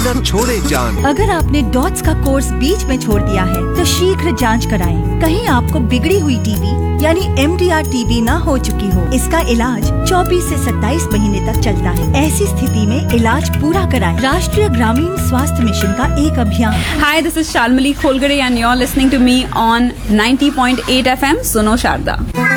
न छोड़े जान। अगर आपने डॉट्स का कोर्स बीच में छोड़ दिया है तो शीघ्र जांच कराएं। कहीं आपको बिगड़ी हुई टीबी यानी MDR टीबी न हो चुकी हो। इसका इलाज 24 से 27 महीने तक चलता है। ऐसी स्थिति में इलाज पूरा कराएं। राष्ट्रीय ग्रामीण स्वास्थ्य मिशन का एक अभियान। Hi, this is Shalmali Kholgare and you're listening to me on 90.8 FM Suno Sharda.